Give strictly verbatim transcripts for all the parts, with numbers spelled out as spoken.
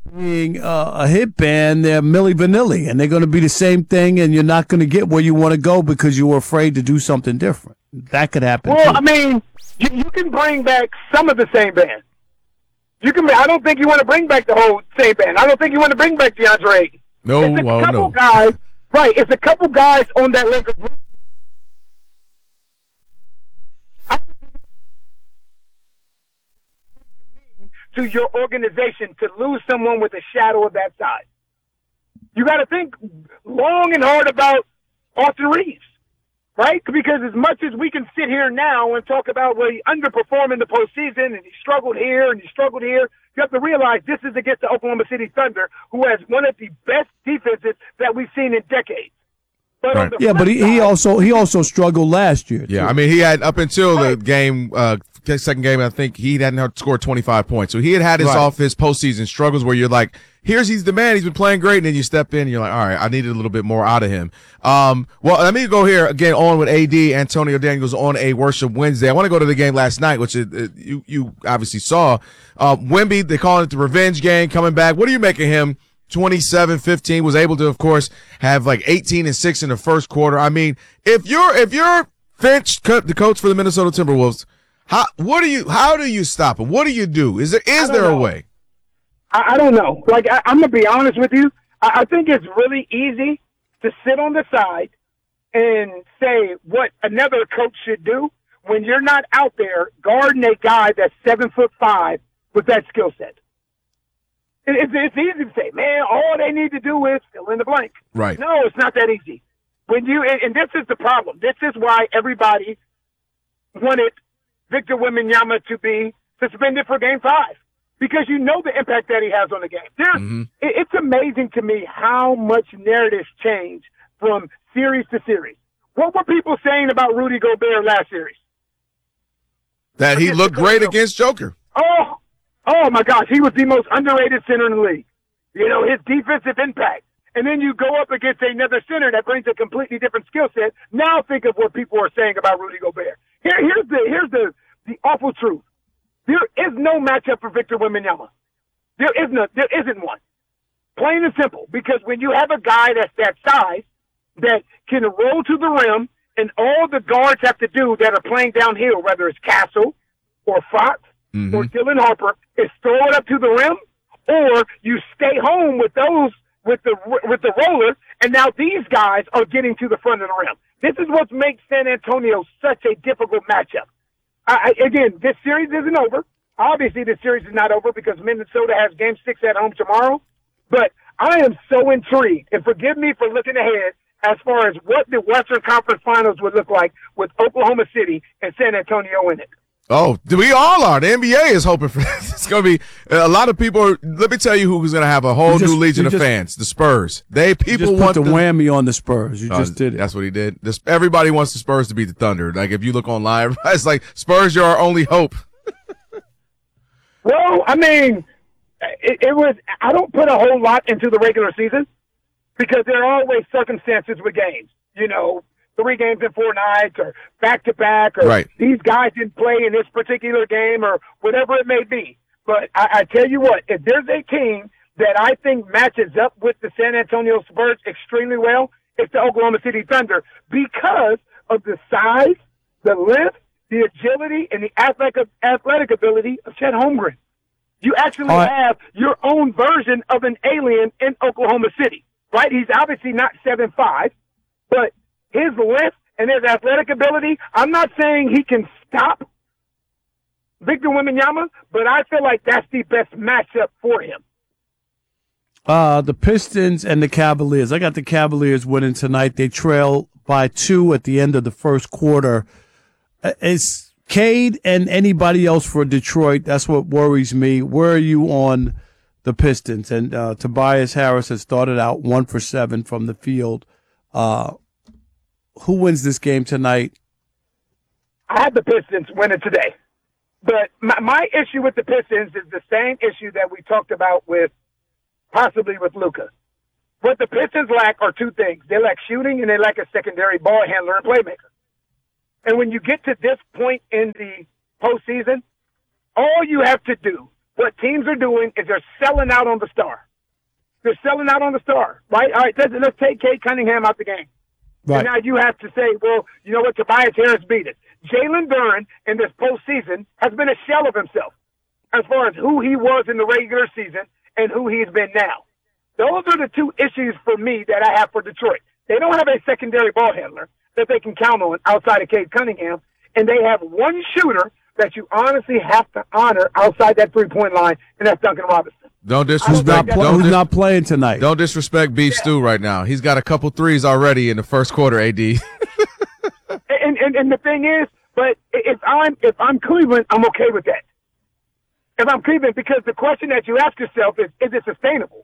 being uh, a hit band, they're Milli Vanilli, and they're going to be the same thing, and you're not going to get where you want to go because you were afraid to do something different. That could happen. Well, too. I mean, you, you can bring back some of the same band. You can. I don't think you want to bring back the whole same band. I don't think you want to bring back DeAndre. No, it's a well, couple no. guys, right? It's a couple guys on that Lakers group. To your organization to lose someone with a shadow of that size. You got to think long and hard about Austin Reeves, right? Because as much as we can sit here now and talk about where he underperformed in the postseason and he struggled here and he struggled here, you have to realize this is against the Oklahoma City Thunder, who has one of the best defenses that we've seen in decades. But right. Yeah, but he, he also he also struggled last year. Yeah, too. I mean, he had up until right. the game, uh, second game, I think he hadn't scored twenty-five points. So he had had his Right. off his postseason struggles where you're like, here's he's the man, he's been playing great, and then you step in and you're like, all right, I needed a little bit more out of him. Um, well, let me go here again on with A D Antonio Daniels on a Worship Wednesday. I want to go to the game last night, which is, uh, you you obviously saw. Uh, Wemby, they call it the revenge game, coming back. What do you make of him? twenty-seven fifteen, was able to, of course, have like eighteen and six in the first quarter. I mean, if you're if you're Finch, the coach for the Minnesota Timberwolves, how what do you how do you stop him? What do you do? Is there is there a know. way? I, I don't know. Like, I, I'm going to be honest with you. I, I think it's really easy to sit on the side and say what another coach should do when you're not out there guarding a guy that's seven foot five with that skill set. It, it's, it's easy to say, man, all they need to do is fill in the blank. Right. No, it's not that easy. When you and, and this is the problem. This is why everybody wanted Victor Wembanyama to be suspended for Game Five, because you know the impact that he has on the game. There's, Mm-hmm. it, it's amazing to me how much narratives change from series to series. What were people saying about Rudy Gobert last series? That he Against looked the great Clippers. against Joker. Oh, oh my gosh, he was the most underrated center in the league. You know, his defensive impact. And then you go up against another center that brings a completely different skill set. Now think of what people are saying about Rudy Gobert. Here, here's the here's the, the awful truth. There is no matchup for Victor Wembanyama. There is no, there isn't one. Plain and simple. Because when you have a guy that's that size that can roll to the rim, and all the guards have to do that are playing downhill, whether it's Castle or Fox Mm-hmm. or Dylan Harper, is throw it up to the rim, or you stay home with those with the with the rollers, and now these guys are getting to the front of the rim. This is what makes San Antonio such a difficult matchup. I, I, again, this series isn't over. Obviously, this series is not over because Minnesota has Game Six at home tomorrow. But I am so intrigued, and forgive me for looking ahead as far as what the Western Conference Finals would look like with Oklahoma City and San Antonio in it. Oh, we all are. The N B A is hoping for this. It's going to be a lot of people. Let me tell you who's going to have a whole You just- new legion you of just- fans. The Spurs. They You people just put want the the, whammy on the Spurs. You Oh, just did it. That's what he did. This, everybody wants the Spurs to beat the Thunder. Like if you look online, it's like Spurs, you're our only hope. Well, I mean, it, it was. I don't put a whole lot into the regular season because there are always circumstances with games. You know, three games in four nights, or back to back, or Right. these guys didn't play in this particular game, or whatever it may be. But I, I tell you what, if there's a team that I think matches up with the San Antonio Spurs extremely well, it's the Oklahoma City Thunder because of the size, the length, the agility, and the athletic athletic ability of Chet Holmgren. You actually All right. have your own version of an alien in Oklahoma City, right? He's obviously not seven five, but his length and his athletic ability, I'm not saying he can stop Victor Wembanyama, but I feel like that's the best matchup for him. Uh, the Pistons and the Cavaliers. I got the Cavaliers winning tonight. They trail by two at the end of the first quarter. Uh, Is Cade and anybody else for Detroit? That's what worries me. Where are you on the Pistons? And uh, Tobias Harris has started out one for seven from the field. Uh, who wins this game tonight? I have the Pistons winning today. But my, my issue with the Pistons is the same issue that we talked about with possibly with Luka. What the Pistons lack are two things. They lack shooting and they lack a secondary ball handler and playmaker. And when you get to this point in the postseason, all you have to do what teams are doing is they're selling out on the star. They're selling out on the star, right? All right, let's, let's take Cade Cunningham out the game. Right. And now you have to say, well, you know what, Tobias Harris beat us. Jalen Duren in this postseason has been a shell of himself as far as who he was in the regular season and who he's been now. Those are the two issues for me that I have for Detroit. They don't have a secondary ball handler that they can count on outside of Cade Cunningham, and they have one shooter that you honestly have to honor outside that three-point line, and that's Duncan Robinson. Don't Who's disrespect. not, pl- don't who's dis- not playing tonight? Don't disrespect Beef Yeah. Stew right now. He's got a couple threes already in the first quarter. A D. And, and and the thing is, but if I'm if I'm Cleveland, I'm okay with that. If I'm Cleveland, because the question that you ask yourself is, is it sustainable?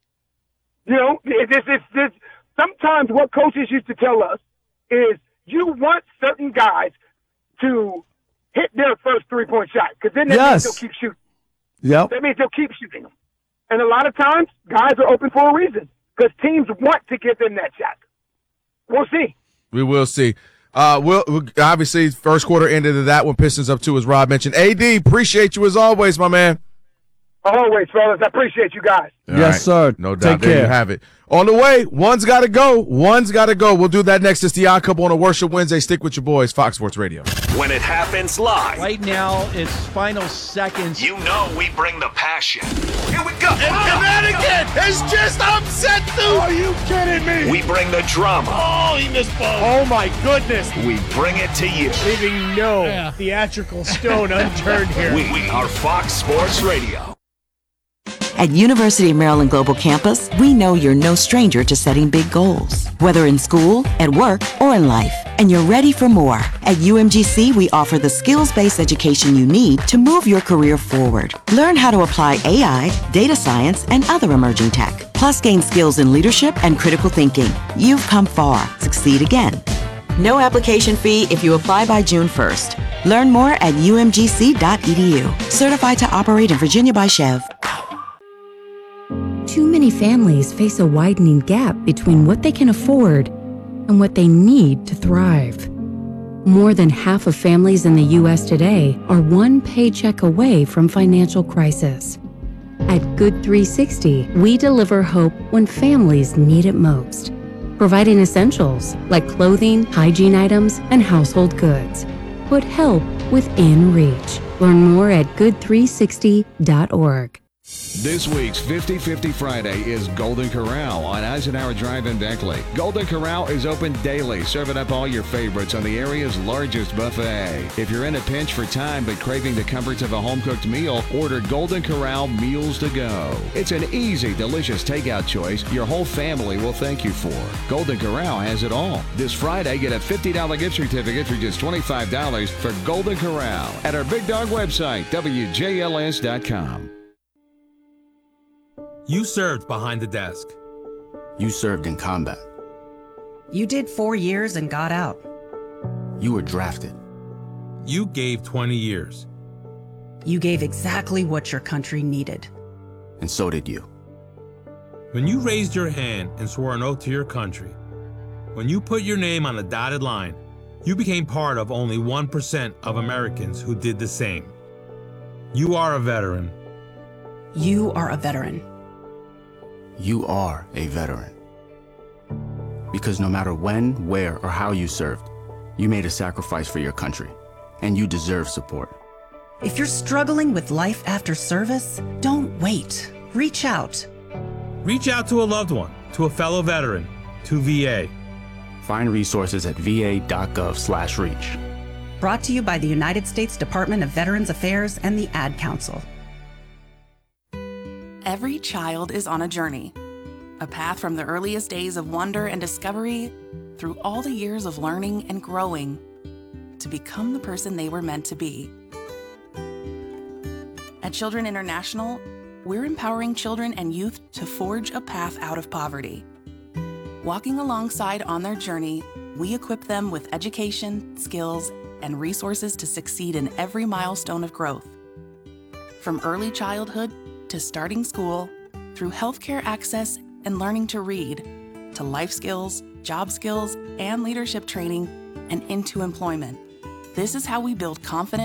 You know, is this is this sometimes what coaches used to tell us is you want certain guys to hit their first three point shot because then that Yes. means they'll keep shooting. Yep. That means they'll keep shooting them. And a lot of times, guys are open for a reason because teams want to give them that shot. We'll see. We will see. Uh, we'll, we'll obviously first quarter ended of that one. Pistons up two, as Rob mentioned. A D, appreciate you as always, my man. Always, fellas. I appreciate you guys. All Yes, right. sir. No doubt. Take There care. you have it. On the way, one's got to go. One's got to go. We'll do that next. It's the Odd Couple on a Worship Wednesday. Stick with your boys, Fox Sports Radio. When it happens live, Right now, it's final seconds. you know we bring the passion. Here we go. And again, it's just upset, dude. Are you kidding me? We bring the drama. Oh, he missed ball. Oh, my goodness. We bring it to you. Leaving no theatrical stone unturned here. We, we are Fox Sports Radio. At University of Maryland Global Campus, we know you're no stranger to setting big goals, whether in school, at work, or in life, and you're ready for more. At U M G C, we offer the skills-based education you need to move your career forward. Learn how to apply A I, data science, and other emerging tech, plus gain skills in leadership and critical thinking. You've come far. Succeed again. No application fee if you apply by June first. Learn more at U M G C dot E D U. Certified to operate in Virginia by Chev. Too many families face a widening gap between what they can afford and what they need to thrive. More than half of families in the U S today are one paycheck away from financial crisis. At Good three sixty, we deliver hope when families need it most, providing essentials like clothing, hygiene items, and household goods. Put help within reach. Learn more at good three sixty dot org. This week's fifty fifty Friday is Golden Corral on Eisenhower Drive in Beckley. Golden Corral is open daily, serving up all your favorites on the area's largest buffet. If you're in a pinch for time but craving the comforts of a home-cooked meal, order Golden Corral Meals to Go. It's an easy, delicious takeout choice your whole family will thank you for. Golden Corral has it all. This Friday, get a fifty dollars gift certificate for just twenty-five dollars for Golden Corral at our Big Dog website, W J L S dot com. You served behind the desk. You served in combat. You did four years and got out. You were drafted. You gave twenty years. You gave exactly what your country needed. And so did you. When you raised your hand and swore an oath to your country, when you put your name on a dotted line, you became part of only one percent of Americans who did the same. You are a veteran. You are a veteran. You are a veteran. Because no matter when, where, or how you served, you made a sacrifice for your country, and you deserve support. If you're struggling with life after service, don't wait. Reach out. Reach out to a loved one, to a fellow veteran, to V A. Find resources at v a dot gov slash reach. Brought to you by the United States Department of Veterans Affairs and the Ad Council. Every child is on a journey, a path from the earliest days of wonder and discovery through all the years of learning and growing to become the person they were meant to be. At Children International, we're empowering children and youth to forge a path out of poverty. Walking alongside on their journey, we equip them with education, skills, and resources to succeed in every milestone of growth. From early childhood to starting school, through healthcare access and learning to read, to life skills, job skills, and leadership training, and into employment. This is how we build confidence